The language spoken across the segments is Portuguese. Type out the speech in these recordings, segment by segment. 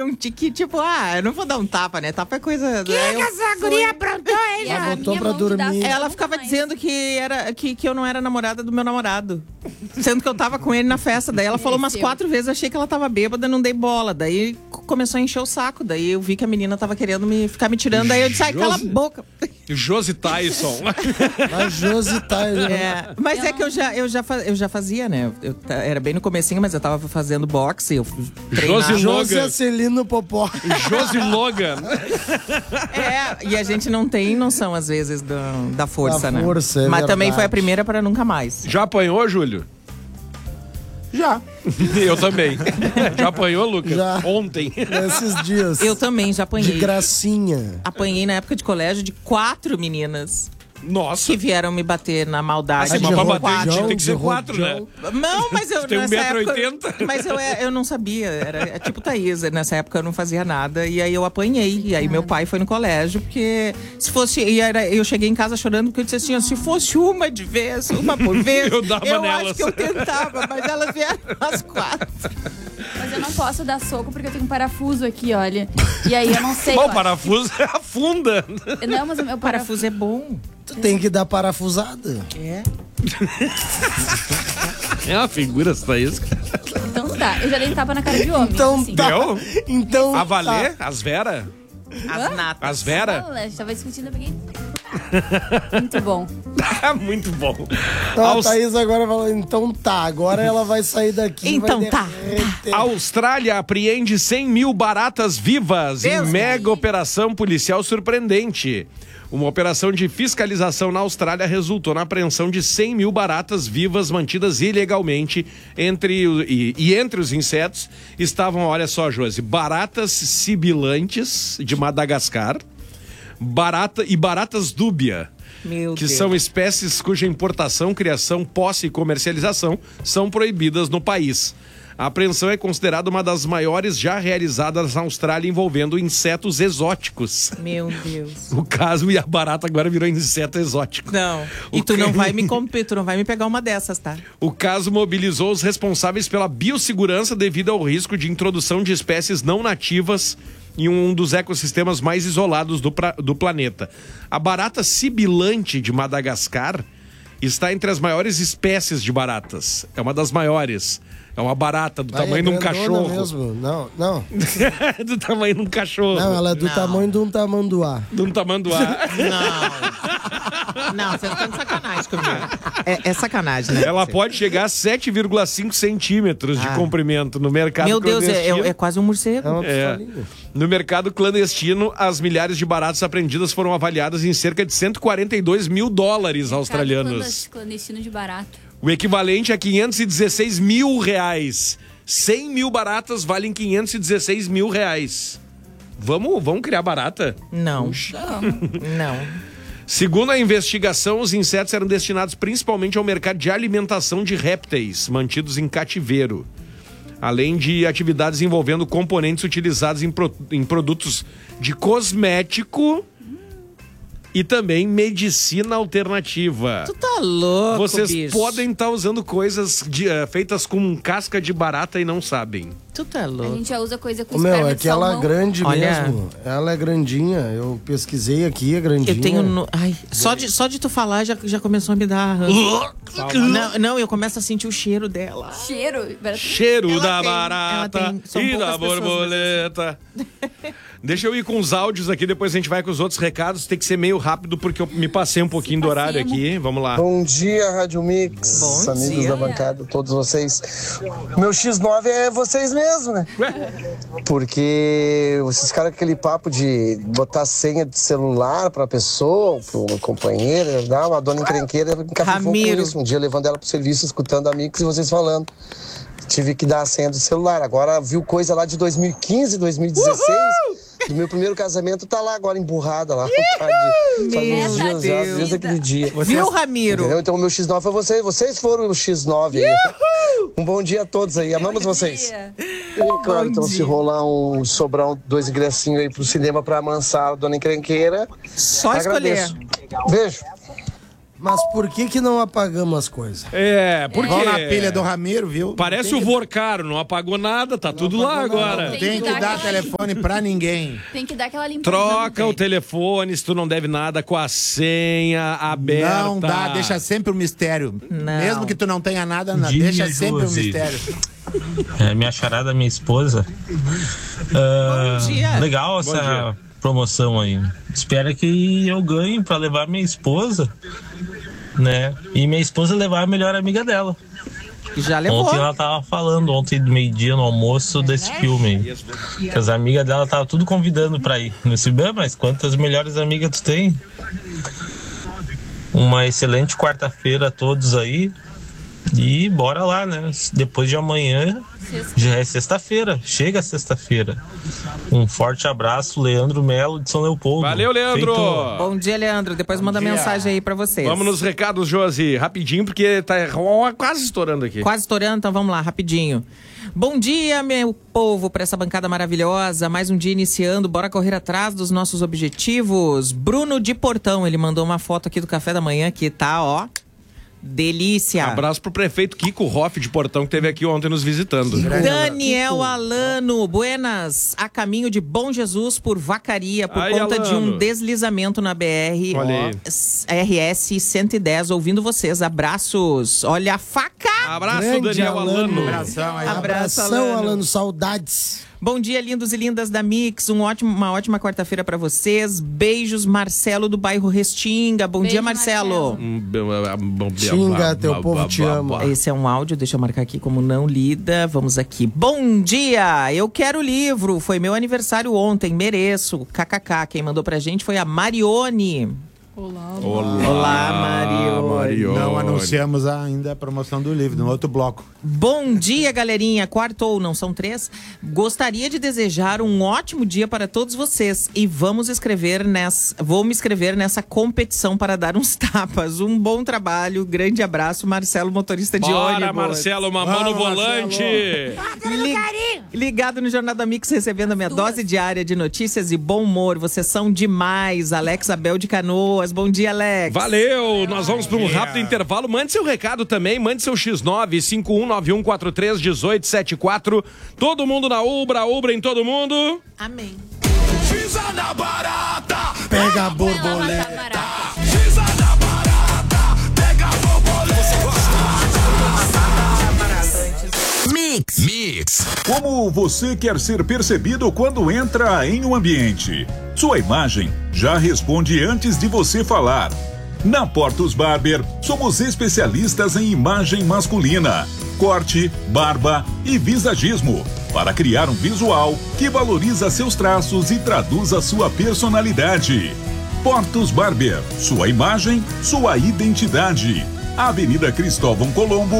um tique, tipo, eu não vou dar um tapa, né? Tapa é coisa... Que essa guria aprontou, hein? Ela botou pra dormir. Ela ficava dizendo que eu não era namorada do meu namorado. Sendo que eu tava com ele na festa. Daí ela falou umas 4 vezes, achei que ela tava bêbada, não dei bola. Daí começou a encher o saco. Daí eu vi que a menina tava querendo ficar me tirando. Daí eu disse, cala a boca. Josi Tyson. A Josi Tyson. Mas é que eu já fazia, né? Era bem no comecinho, mas eu tava fazendo boxe. Eu treinava. Josi Acelino Popó. Josi Logan. E a gente não tem noção, às vezes, da força, né? Mas verdade. também foi a primeira para nunca mais. Já apanhou, Júlio? Já. Eu também. Já apanhou, Lucas? Já. Ontem. Nesses dias. Eu também já apanhei. De gracinha. Apanhei na época de colégio de 4 meninas. Nossa. Que vieram me bater na maldade. Mas pra bater tem que ser 4, né? Não, mas eu tem nessa 1,80 época... Mas eu não sabia. Era tipo Thaís. Nessa época eu não fazia nada. E aí eu apanhei. E aí meu pai foi no colégio. Porque se fosse... eu cheguei em casa chorando porque eu disse assim, se fosse uma de vez, uma por vez, eu dava nelas. Acho que eu tentava. Mas elas vieram às 4. Mas eu não posso dar soco porque eu tenho um parafuso aqui, olha. E aí eu não sei. O parafuso afunda. Não, mas o meu parafuso é bom. Tu tem que dar parafusada. É uma figura essa Thaís. Então tá, eu já dei tapa na cara de homem. Então assim. tá. Deu? Então A Valer? As Vera? As natas. As Vera? Não, a gente tava discutindo, eu peguei. Muito bom. Muito bom. A Thaís agora falou, então tá, agora ela vai sair daqui. Então vai tá. A Austrália apreende 100 mil baratas vivas em Deus mega operação policial surpreendente. Uma operação de fiscalização na Austrália resultou na apreensão de 100 mil baratas vivas mantidas ilegalmente. Entre os insetos estavam, olha só, Josi, baratas sibilantes de Madagascar, baratas dúbia. Que são espécies cuja importação, criação, posse e comercialização são proibidas no país. A apreensão é considerada uma das maiores já realizadas na Austrália envolvendo insetos exóticos. Meu Deus. O caso e a barata agora virou inseto exótico. Não. E tu não vai me pegar uma dessas, tá? O caso mobilizou os responsáveis pela biossegurança devido ao risco de introdução de espécies não nativas em um dos ecossistemas mais isolados do planeta. A barata sibilante de Madagascar está entre as maiores espécies de baratas. É uma das maiores. É uma barata do tamanho de um cachorro. Mesmo. Não. Do tamanho de um cachorro. Não, ela é do tamanho de um tamanduá. De um tamanduá. Não, você tá de sacanagem comigo. É sacanagem, né? Ela pode chegar a 7,5 centímetros de comprimento no mercado clandestino. Meu Deus, é quase um morcego. No mercado clandestino, as milhares de baratas apreendidas foram avaliadas em cerca de 142 mil dólares australianos. Clandestino de barato. O equivalente a 516 mil reais. 100 mil baratas valem 516 mil reais. Vamos criar barata? Não. Não. Segundo a investigação, os insetos eram destinados principalmente ao mercado de alimentação de répteis, mantidos em cativeiro. Além de atividades envolvendo componentes utilizados em produtos de cosmético e também medicina alternativa. Tu tá louco, Vocês bicho. podem estar usando coisas feitas com casca de barata e não sabem. Tu tá A louco. gente já usa coisa com esperma É de que ela é salmão. grande Olha. mesmo. Ela é grandinha. Eu pesquisei aqui, é grandinha. Eu tenho... Ai, só de tu falar já começou a me dar... Não, eu começo a sentir o cheiro dela. Cheiro Ela da tem- barata ela tem- são e da poucas pessoas, borboleta. Deixa eu ir com os áudios aqui, depois a gente vai com os outros recados. Tem que ser meio rápido porque eu me passei um pouquinho do horário aqui. Vamos lá. Bom dia, Rádio Mix, Bom amigos dia. da bancada, todos vocês. Meu X9 é vocês mesmo, né? Porque vocês ficaram com aquele papo de botar senha de celular pra pessoa, pro companheiro, uma dona encrenqueira encafifou com Ramiro. isso. Um dia levando ela pro serviço, escutando a Mix e vocês falando. Tive que dar a senha do celular. Agora viu coisa lá de 2015, 2016. Do meu primeiro casamento tá lá agora emburrada lá. Faz uns dias já, desde aquele dia. Viu, Ramiro? Entendeu? Então o meu X9 foi vocês. Vocês foram o X9 aí. Um bom dia a todos aí. Amamos vocês. E claro, então se rolar sobrar 2 ingressinhos aí pro cinema pra amansar a dona encrenqueira. Só escolher. Beijo. Mas por que não apagamos as coisas? Porque... Vão na pilha do Ramiro, viu? Parece o Vorcaro, não apagou nada, tá tudo lá agora. Não tem que dar telefone pra ninguém. Tem que dar aquela limpada. Troca o telefone se tu não deve nada com a senha aberta. Não dá, deixa sempre um mistério. Não. Mesmo que tu não tenha nada, Dia deixa sempre um 12. mistério. Minha charada, minha esposa. Bom dia. Legal essa promoção aí. Espero que eu ganhe pra levar minha esposa, né? E minha esposa levar a melhor amiga dela. Já levou. Ontem ela tava falando, ontem de meio-dia no almoço desse filme aí. Que as amigas dela estavam tudo convidando pra ir. Nesse bem, mas quantas melhores amigas tu tem? Uma excelente quarta-feira a todos aí. E bora lá, né? Depois de amanhã já é sexta-feira. Chega sexta-feira. Um forte abraço, Leandro Melo de São Leopoldo. Valeu, Leandro! Feito. Bom dia, Leandro. Depois manda mensagem aí pra vocês. Vamos nos recados, Josi, rapidinho, porque tá quase estourando aqui. Quase estourando, então vamos lá, rapidinho. Bom dia, meu povo, para essa bancada maravilhosa. Mais um dia iniciando, bora correr atrás dos nossos objetivos. Bruno de Portão, ele mandou uma foto aqui do café da manhã que tá, ó, delícia. Abraço pro prefeito Kiko Hoff de Portão, que esteve aqui ontem nos visitando. Daniel Alano, buenas, a caminho de Bom Jesus por Vacaria, por Aí, conta de um Alano. deslizamento na BR, Olha aí. RS 110, ouvindo vocês, abraços. Olha a faca! Abraço, Grande Daniel Alano. Abração aí. Abração, Alano, saudades. Bom dia, lindos e lindas da Mix. Uma ótima quarta-feira pra vocês. Beijos, Marcelo do bairro Restinga. Bom Beijo, dia, Marcelo. Xinga, teu povo te ama. Esse é um áudio, deixa eu marcar aqui como não lida. Vamos aqui. Bom dia, eu quero o livro. Foi meu aniversário ontem, mereço. KKK. Quem mandou pra gente foi a Marione. Olá, Marione. Não anunciamos ainda a promoção do livro, no outro bloco. Bom dia, galerinha. Quartou, não são 3? Gostaria de desejar um ótimo dia para todos vocês e vou me inscrever nessa competição para dar uns tapas. Um bom trabalho, grande abraço, Marcelo, motorista de Bora, ônibus. Marcelo, mamão no volante. Ligado no Jornal da Mix, recebendo a minha dose diária de notícias e bom humor. Vocês são demais. Alex Abel de Canoas. Bom dia, Alex. Valeu, nós vamos para um rápido intervalo. Mande seu recado também, mande seu X9 5191431874. Todo mundo na Ubra em todo mundo. Amém. Pisa na barata, Pega a borboleta. pisa na barata, pega a borboleta. Mix. Como você quer ser percebido quando entra em um ambiente? Sua imagem já responde antes de você falar. Na Portos Barber, somos especialistas em imagem masculina, corte, barba e visagismo, para criar um visual que valoriza seus traços e traduz a sua personalidade. Portos Barber, sua imagem, sua identidade. Avenida Cristóvão Colombo,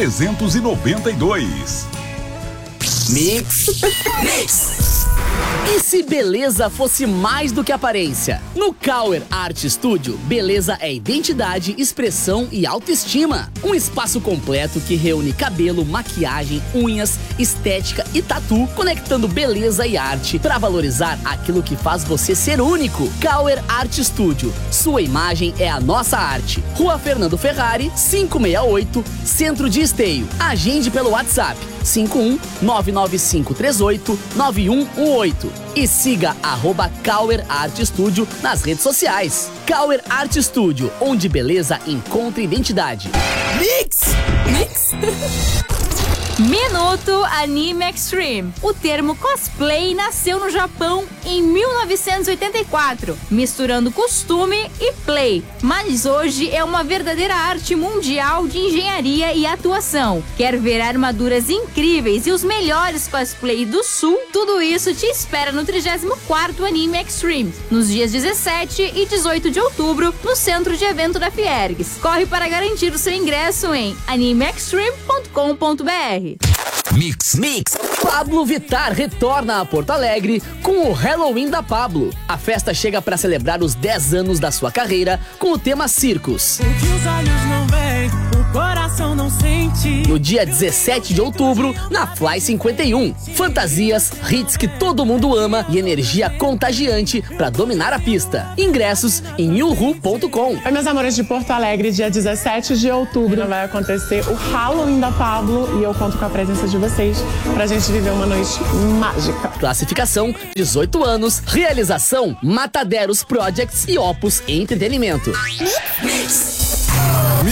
1392. Mix. E se beleza fosse mais do que aparência? No Kauer Art Studio, beleza é identidade, expressão e autoestima. Um espaço completo que reúne cabelo, maquiagem, unhas, estética e tatu, conectando beleza e arte para valorizar aquilo que faz você ser único. Kauer Art Studio, sua imagem é a nossa arte. Rua Fernando Ferrari, 568, Centro de Esteio. Agende pelo WhatsApp 51-99538-9118 e siga @Kauer Art Studio nas redes sociais. Kauer Art Studio, onde beleza encontra identidade. Mix! Minuto Anime Extreme. O termo cosplay nasceu no Japão em 1984, misturando costume e play. Mas hoje é uma verdadeira arte mundial de engenharia e atuação. Quer ver armaduras incríveis e os melhores cosplay do Sul? Tudo isso te espera no 34º Anime Extreme, nos dias 17 e 18 de outubro, no centro de evento da Fiergs. Corre para garantir o seu ingresso em animeextreme.com.br. Mix. Pablo Vittar retorna a Porto Alegre com o Halloween da Pablo. A festa chega para celebrar os 10 anos da sua carreira com o tema Circos. O que os olhos não veem, o coração não sente. No dia 17 de outubro, na Fly 51. Fantasias, hits que todo mundo ama e energia contagiante pra dominar a pista. Ingressos em uhu.com. Oi, meus amores de Porto Alegre, dia 17 de outubro vai acontecer o Halloween da Pablo e eu conto com a presença de vocês pra gente viver uma noite mágica. Classificação 18 anos, realização Mataderos Projects e Opus Entretenimento.